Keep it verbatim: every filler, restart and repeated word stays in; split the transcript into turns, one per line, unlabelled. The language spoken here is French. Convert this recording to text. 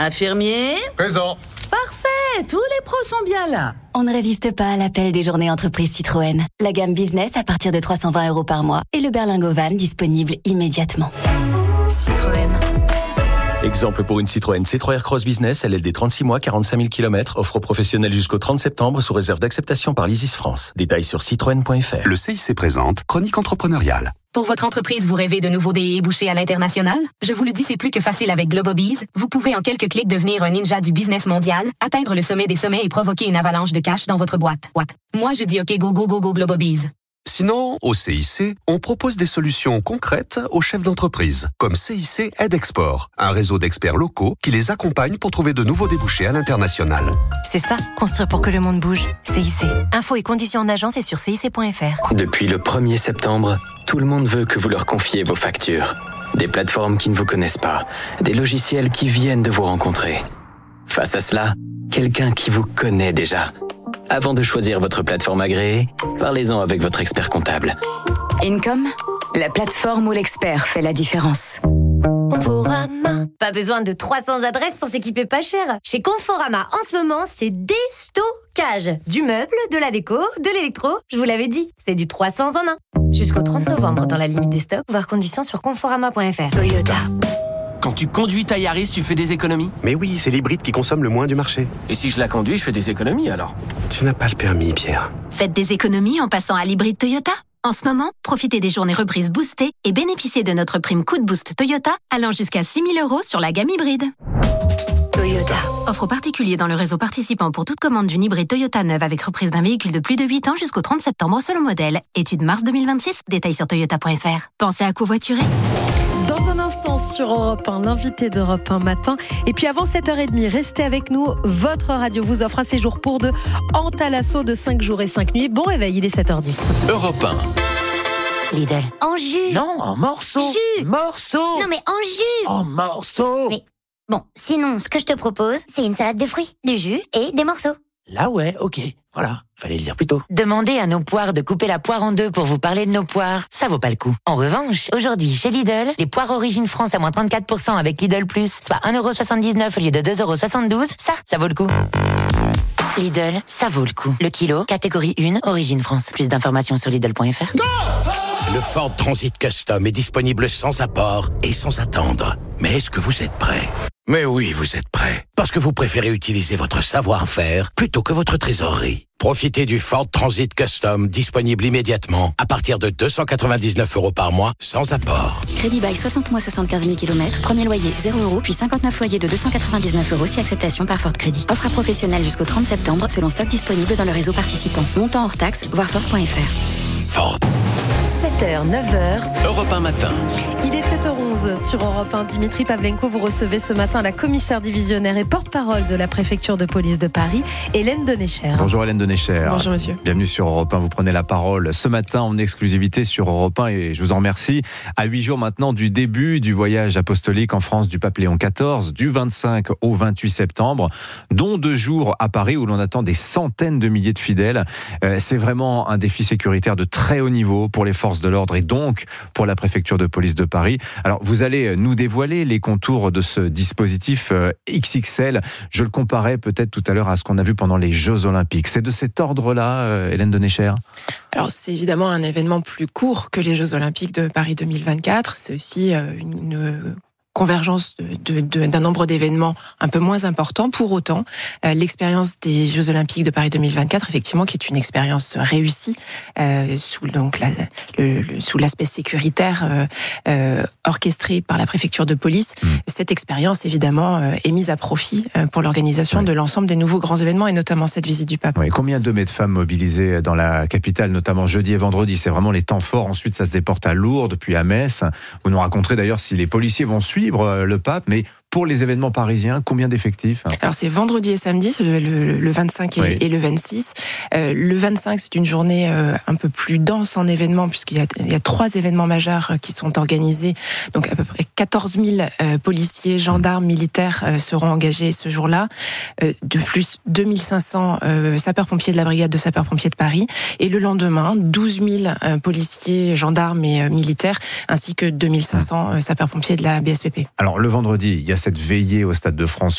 Infirmier ?
Présent.
Parfait, tous les pros sont bien là.
On ne résiste pas à l'appel des journées entreprises Citroën. La gamme business à partir de trois cent vingt euros par mois et le berlingot van disponible immédiatement.
Citroën.
Exemple pour une Citroën C trois Aircross Business, L L D trente-six mois, quarante-cinq mille kilomètres, offre professionnelle jusqu'au trente septembre sous réserve d'acceptation par l'Isis France. Détails sur citroën point f r.
Le C I C présente Chronique entrepreneuriale.
Pour votre entreprise, vous rêvez de nouveaux débouchés à l'international? Je vous le dis, c'est plus que facile avec Globobees. Vous pouvez en quelques clics devenir un ninja du business mondial, atteindre le sommet des sommets et provoquer une avalanche de cash dans votre boîte. What? Moi, je dis OK, go, go, go, go, Globobees.
Sinon, au C I C, on propose des solutions concrètes aux chefs d'entreprise, comme C I C Aide Export, un réseau d'experts locaux qui les accompagne pour trouver de nouveaux débouchés à l'international.
C'est ça, construire pour que le monde bouge. C I C. Infos et conditions en agence et sur C I C point F R.
Depuis le premier septembre, tout le monde veut que vous leur confiez vos factures. Des plateformes qui ne vous connaissent pas, des logiciels qui viennent de vous rencontrer. Face à cela, quelqu'un qui vous connaît déjà. Avant de choisir votre plateforme agréée, parlez-en avec votre expert comptable.
Income, la plateforme où l'expert fait la différence.
Conforama. Pas besoin de trois cents adresses pour s'équiper pas cher. Chez Conforama, en ce moment, c'est déstockage. Du meuble, de la déco, de l'électro. Je vous l'avais dit, c'est du trois cents en un. Jusqu'au trente novembre dans la limite des stocks, voir conditions sur conforama point f r.
Toyota.
Quand tu conduis ta Yaris, tu fais des économies?
Mais oui, c'est l'hybride qui consomme le moins du marché.
Et si je la conduis, je fais des économies alors?
Tu n'as pas le permis, Pierre.
Faites des économies en passant à l'hybride Toyota. En ce moment, profitez des journées reprises boostées et bénéficiez de notre prime Coup de Boost Toyota allant jusqu'à six mille euros sur la gamme hybride.
Toyota.
Offre aux particuliers dans le réseau participant pour toute commande d'une hybride Toyota neuve avec reprise d'un véhicule de plus de huit ans jusqu'au trente septembre selon modèle. Étude mars deux mille vingt-six, détails sur toyota point f r. Pensez à covoiturer.
Dans un instant sur Europe un, l'invité d'Europe un matin. Et puis avant sept heures trente, restez avec nous. Votre radio vous offre un séjour pour deux en Thalasso de cinq jours et cinq nuits. Bon réveil, il est sept heures dix.
Europe un.
Lidl.
En jus.
Non, en morceaux.
Jus.
Morceaux.
Non mais en jus.
En morceaux.
Mais bon, sinon, ce que je te propose, c'est une salade de fruits, du jus et des morceaux.
Là ouais, ok. Voilà, fallait le dire plus tôt.
Demandez à nos poires de couper la poire en deux pour vous parler de nos poires. Ça vaut pas le coup. En revanche, aujourd'hui, chez Lidl, les poires Origine France à moins trente-quatre pour cent avec Lidl Plus, soit un euro soixante-dix-neuf au lieu de deux euros soixante-douze, ça, ça vaut le coup. Lidl, ça vaut le coup. Le kilo, catégorie un, Origine France. Plus d'informations sur Lidl point f r.
Le Ford Transit Custom est disponible sans apport et sans attendre. Mais est-ce que vous êtes prêt ? Mais oui, vous êtes prêt. Parce que vous préférez utiliser votre savoir-faire plutôt que votre trésorerie. Profitez du Ford Transit Custom disponible immédiatement à partir de deux cent quatre-vingt-dix-neuf euros par mois sans apport.
Crédit bail soixante mois, soixante-quinze mille kilomètres. Premier loyer zéro euros, puis cinquante-neuf loyers de deux cent quatre-vingt-dix-neuf euros si acceptation par Ford Crédit. Offre à professionnels jusqu'au trente septembre selon stock disponible dans le réseau participant. Montant hors taxe, voir Ford point f r.
Ford.
sept heures, neuf heures.
Europe un matin.
Il est sept heures onze sur Europe un. Dimitri Pavlenko, vous recevez ce matin la commissaire divisionnaire et porte-parole de la préfecture de police de Paris, Hélène Denecher.
Bonjour Hélène Denecher.
Bonjour monsieur.
Bienvenue sur Europe un. Vous prenez la parole ce matin en exclusivité sur Europe un et je vous en remercie. À huit jours maintenant du début du voyage apostolique en France du pape Léon quatorze, du vingt-cinq au vingt-huit septembre, dont deux jours à Paris où l'on attend des centaines de milliers de fidèles. Euh, c'est vraiment un défi sécuritaire de très haut niveau pour les forces de l'ordre et donc pour la préfecture de police de Paris. Alors vous allez nous dévoiler les contours de ce dispositif X X L. Je le comparais peut-être tout à l'heure à ce qu'on a vu pendant les Jeux Olympiques. C'est de cet ordre-là, Hélène Denecher ?
Alors c'est évidemment un événement plus court que les Jeux Olympiques de Paris deux mille vingt-quatre. C'est aussi une, une convergence de, de, d'un nombre d'événements un peu moins important. Pour autant, euh, l'expérience des Jeux Olympiques de Paris deux mille vingt-quatre, effectivement, qui est une expérience réussie euh, sous donc la, le, le, sous l'aspect sécuritaire euh, euh, orchestré par la préfecture de police. Mmh. Cette expérience, évidemment, euh, est mise à profit euh, pour l'organisation oui. de l'ensemble des nouveaux grands événements et notamment cette visite du pape.
Oui, combien d'hommes et de femmes mobilisés dans la capitale, notamment jeudi et vendredi? C'est vraiment les temps forts. Ensuite, ça se déporte à Lourdes, puis à Metz. Vous nous raconterez d'ailleurs si les policiers vont suivre le pape, mais pour les événements parisiens, combien d'effectifs?
Alors c'est vendredi et samedi, c'est le, le, le vingt-cinq et, oui. et le vingt-six. Euh, le vingt-cinq, c'est une journée euh, un peu plus dense en événements, puisqu'il y a, il y a trois événements majeurs qui sont organisés. Donc à peu près quatorze mille euh, policiers, gendarmes, militaires euh, seront engagés ce jour-là. Euh, de plus, deux mille cinq cents euh, sapeurs-pompiers de la brigade de sapeurs-pompiers de Paris. Et le lendemain, douze mille euh, policiers, gendarmes et euh, militaires, ainsi que deux mille cinq cents euh, sapeurs-pompiers de la B S P P.
Alors le vendredi, il y a cette veillée au Stade de France